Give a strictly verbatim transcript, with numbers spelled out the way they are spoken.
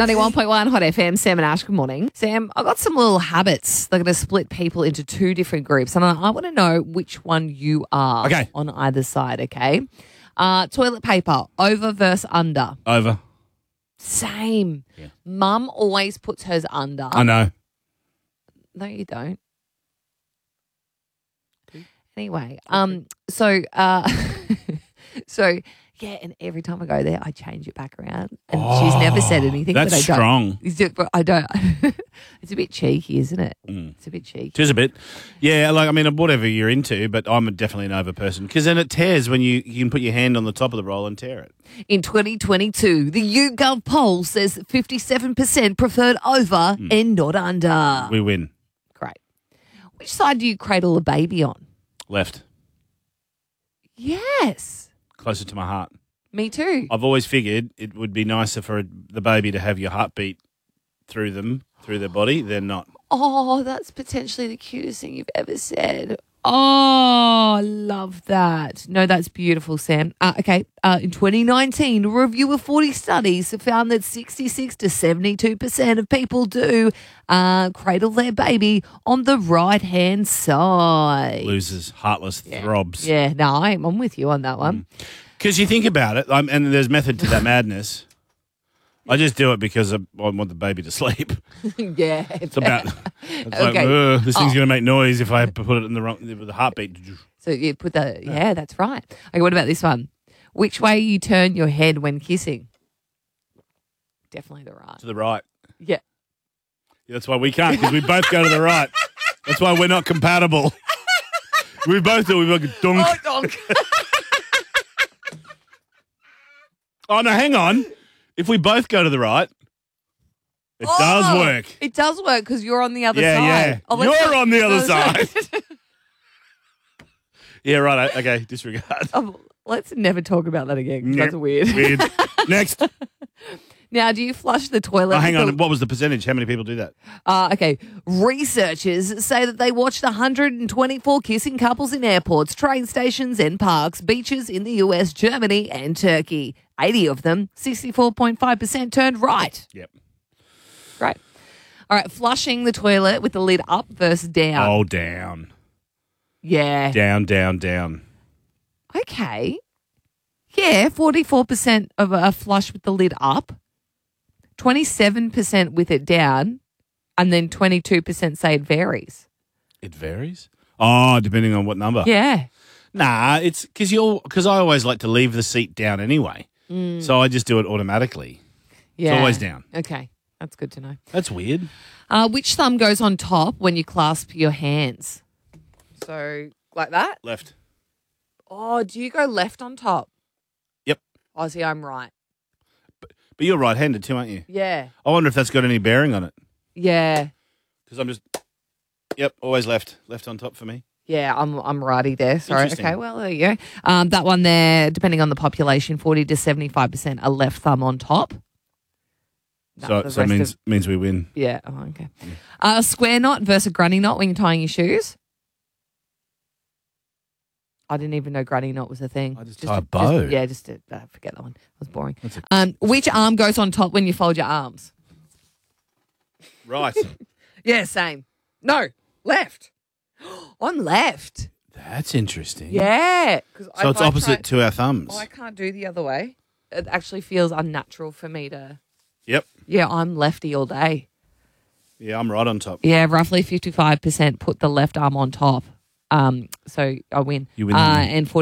ninety-one point one Hot F M, Sam and Ash, good morning. Sam, I've got some little habits that are going to split people into two different groups, and I, I want to know which one you are Okay. on either side, okay? Uh, toilet paper, over versus under. Over. Same. Yeah. Mum always puts hers under. I know. No, you don't. Anyway, um, so, uh, so yeah, and every time I go there, I change it back around, and she's never said anything. That's but I strong. Don't. Is it- but I don't. It's a bit cheeky, isn't it? Mm. It's a bit cheeky. Just a bit. Yeah, like, I mean, whatever you're into, but I'm definitely an over person. Because then it tears when you, you can put your hand on the top of the roll and tear it. In twenty twenty-two, the YouGov poll says fifty-seven percent preferred over Mm. and not under. We win. Great. Which side do you cradle a baby on? Left. Yes. Closer to my heart. Me too. I've always figured it would be nicer for the baby to have your heartbeat through them, through their body, than not. Oh, that's potentially the cutest thing you've ever said. Oh, I love that. No, that's beautiful, Sam. Uh, okay, uh, in twenty nineteen, a review of forty studies found that sixty-six to seventy-two percent of people do uh, cradle their baby on the right-hand side. Losers, heartless throbs. Yeah, no, I'm I'm with you on that one. Because you think about it, um, and there's method to that madness. I just do it because I, I want the baby to sleep. Yeah. It's about, it's like, Okay. "Ugh, this thing's Oh. going to make noise if I put it in the wrong, with the heartbeat. So you put the, yeah, that's right. Okay, what about this one? Which way you turn your head when kissing? Definitely the right. To the right. Yeah. Yeah, that's why we can't, because we both go to the right. That's why we're not compatible. We both do. We've got a dunk. Oh, donk. Oh, no, hang on. If we both go to the right, it Oh, does work. It does work because you're on the other Yeah, side. yeah. Oh, let's You're go- on the other no, side. Yeah, right. Okay, disregard. Oh, let's never talk about that again. 'Cause Yep. That's weird. Weird. Next. Now, do you flush the toilet? Oh, hang with on. the- What was the percentage? How many people do that? Uh, okay. Researchers say that they watched one hundred twenty-four kissing couples in airports, train stations and parks, beaches in the U S, Germany and Turkey. eighty of them, sixty-four point five percent turned right. Yep. Great. All right. Flushing the toilet with the lid up versus down. Oh, down. Yeah. Down, down, down. Okay. Yeah. forty-four percent of a flush with the lid up, twenty-seven percent with it down, and then twenty-two percent say it varies. It varies? Oh, depending on what number. Yeah. Nah, it's because you're because I always like to leave the seat down anyway. So I just do it automatically. Yeah. It's always down. Okay. That's good to know. That's weird. Uh, which thumb goes on top when you clasp your hands? So, like that? Left. Oh, do you go left on top? Yep. Oh, see, I'm right. But you're right-handed too, aren't you? Yeah. I wonder if that's got any bearing on it. Yeah. Because I'm just, yep, always left. Left on top for me. Yeah, I'm I'm righty there. Sorry. Interesting. Okay, well, there you go. Um, that one there, depending on the population, forty to seventy-five percent are left thumb on top. No, so the so it rest means of- means we win. Yeah. Oh, okay. Uh, a square knot versus a granny knot when you're tying your shoes. I didn't even know granny knot was a thing. I just tie a just- bow. yeah, just to, uh, forget that one. It was boring. That's a- Um, which arm goes on top when you fold your arms? Right. Yeah, same. No, left. I'm left. That's interesting. Yeah. So it's opposite to our thumbs. Oh, I can't do the other way. It actually feels unnatural for me to. Yep. Yeah, I'm lefty all day. Yeah, I'm right on top. Yeah, roughly fifty-five percent put the left arm on top. Um, so I win. You win. Uh, and forty